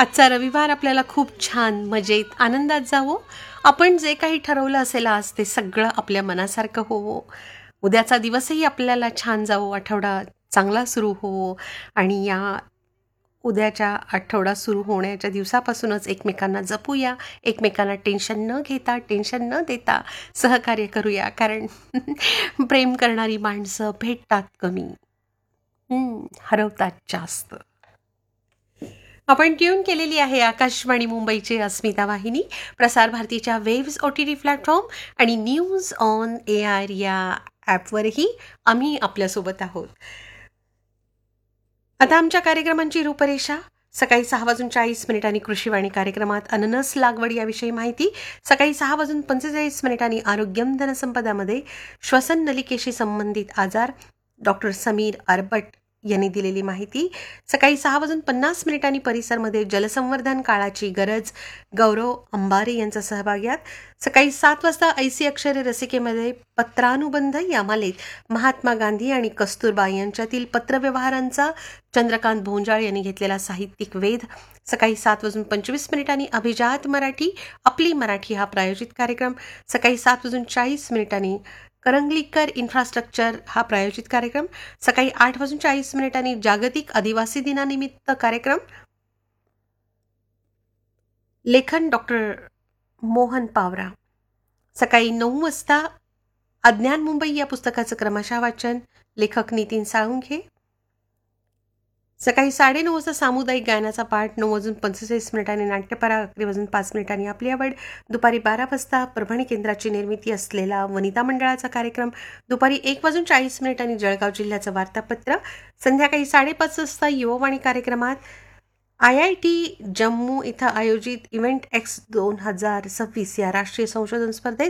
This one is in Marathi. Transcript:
आजचा रविवार आपल्याला खूप छान मजेत आनंदात जावो. आपण जे काही ठरवलं असेल आज ते सगळं आपल्या मनासारखं होवो. उद्याचा दिवसही आपल्याला छान जावो, आठवडा चांगला सुरू होवो आणि या उद्याच्या आठवडा सुरू होण्याच्या दिवसापासूनच एकमेकांना जपूया, एकमेकांना टेन्शन न घेता, टेन्शन न देता सहकार्य करूया. कारण प्रेम करणारी माणसं भेटतात कमी, हरवतात जास्त. आपण ट्यून केलेली आहे आकाशवाणी मुंबईची अस्मिता वाहिनी, प्रसार भारतीच्या वेव्स OTT प्लॅटफॉर्म आणि न्यूज ऑन AIR या ॲपवरही आम्ही आपल्यासोबत आहोत. आता आमच्या कार्यक्रमांची रूपरेषा. सकाळी 6:40 कृषीवाणी कार्यक्रमात अननस लागवड याविषयी माहिती. सकाळी 6:45 आरोग्यम धनसंपदामध्ये श्वसन नलिकेशी संबंधित आजार, डॉक्टर समीर अरबट यांनी दिलेली माहिती. सकाळी 6:50 परिसरमध्ये जलसंवर्धन काळाची गरज, गौरव अंबारे यांचा सहभाग यात. सकाळी 7 वाजता ऐसी अक्षरे रसिकेमध्ये पत्रानुबंध या मालेत महात्मा गांधी आणि कस्तुरबा यांच्यातील पत्रव्यवहारांचा चंद्रकांत भोंजाळ यांनी घेतलेला साहित्यिक वेध. सकाळी 7:25 अभिजात मराठी, आपली मराठी हा प्रायोजित कार्यक्रम. सकाळी 7:40 करंगलीकर इन्फ्रास्ट्रक्चर हा प्रायोजित कार्यक्रम. सकाळी 8:40 जागतिक आदिवासी दिनानिमित्त कार्यक्रम. लेखन डॉक्टर मोहन पावरा. सकाळी 9 वाजता अज्ञान मुंबई या पुस्तकाचं क्रमशः वाचन, लेखक नितीन साळुंखे. सकाळी 9:30 वाजता सामुदायिक गायनाचा पाठ. 9:45 नाट्यपरा. 11:05 आपली आवड. दुपारी 12 वाजता परभणी केंद्राची निर्मिती असलेला वनिता मंडळाचा कार्यक्रम. दुपारी 1:40 जळगाव जिल्ह्याचं वार्तापत्र. संध्याकाळी 5:30 वाजता युववाणी कार्यक्रमात IIT जम्मू इथं आयोजित इव्हेंट X 2026 या राष्ट्रीय संशोधन स्पर्धेत